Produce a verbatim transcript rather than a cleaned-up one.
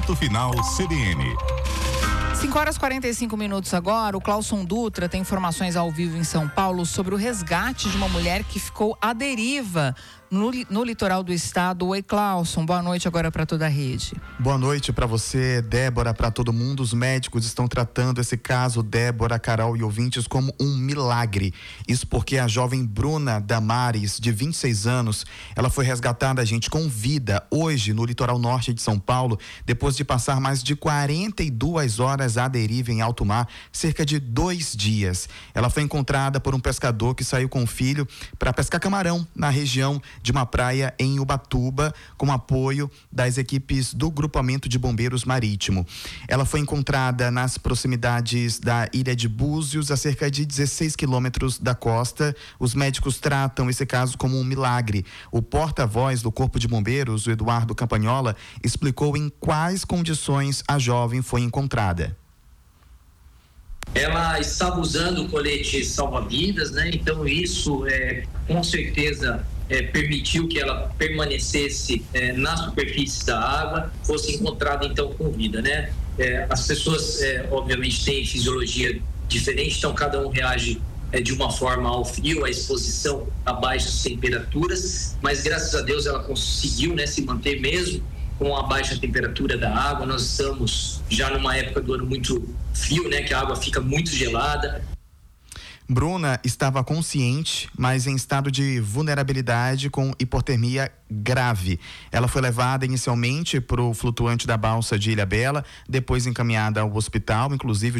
Ponto Final C B N. cinco horas e quarenta e cinco minutos agora. O Clauson Dutra tem informações ao vivo em São Paulo sobre o resgate de uma mulher que ficou à deriva no, no litoral do estado. Oi, Clauson, boa noite agora para toda a rede. Boa noite para você, Débora, para todo mundo. Os médicos estão tratando esse caso, Débora, Carol e ouvintes, como um milagre. Isso porque a jovem Bruna Damares, de vinte e seis anos, ela foi resgatada, gente, com vida hoje no litoral norte de São Paulo, depois de passar mais de quarenta e duas horas à deriva em alto mar, cerca de dois dias. Ela foi encontrada por um pescador que saiu com o filho para pescar camarão na região de uma praia em Ubatuba, com apoio das equipes do Grupamento de Bombeiros Marítimo. Ela foi encontrada nas proximidades da Ilha de Búzios, a cerca de dezesseis quilômetros da costa. Os médicos tratam esse caso como um milagre. O porta-voz do Corpo de Bombeiros, o Eduardo Campagnola, explicou em quais condições a jovem foi encontrada. Ela estava usando o colete salva-vidas, né? Então isso é, com certeza é, permitiu que ela permanecesse é, na superfície da água, fosse encontrada então com vida, né? É, as pessoas é, obviamente têm fisiologia diferente, então cada um reage é, de uma forma ao frio, à exposição a baixas temperaturas, mas graças a Deus ela conseguiu, né, se manter mesmo com a baixa temperatura da água. Nós estamos já numa época do ano muito frio, né, que a água fica muito gelada. Bruna estava consciente, mas em estado de vulnerabilidade com hipotermia grave. Ela foi levada inicialmente para o flutuante da balsa de Ilhabela, depois encaminhada ao hospital, inclusive